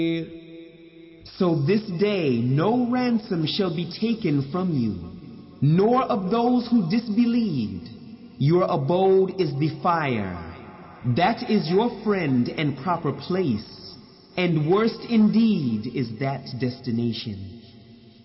So this day no ransom shall be taken from you, nor of those who disbelieved. Your abode is the fire. That is your friend and proper place, and worst indeed is that destination.